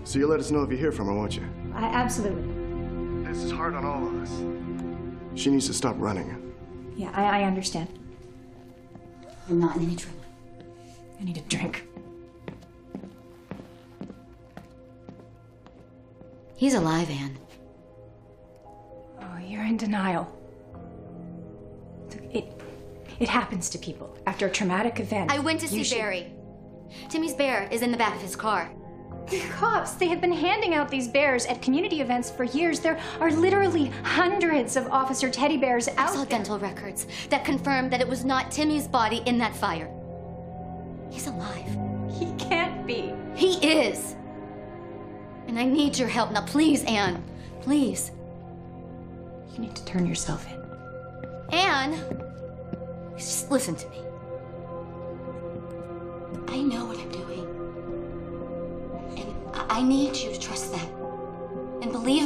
So you'll let us know if you hear from her, won't you? Absolutely. This is hard on all of us. She needs to stop running. Yeah, I understand. I'm not in any trouble. I need a drink. He's alive, Anne. Oh, you're in denial. It happens to people after a traumatic event. I went to see Barry. Timmy's bear is in the back of his car. The cops, they have been handing out these bears at community events for years. There are literally hundreds of Officer Teddy Bears out there. I saw dental records that confirmed that it was not Timmy's body in that fire. He's alive. He can't be. He is. And I need your help. Now, please, Anne. Please. You need to turn yourself in. Anne, just listen to me. I know what I'm doing. And I need you to trust that. And believe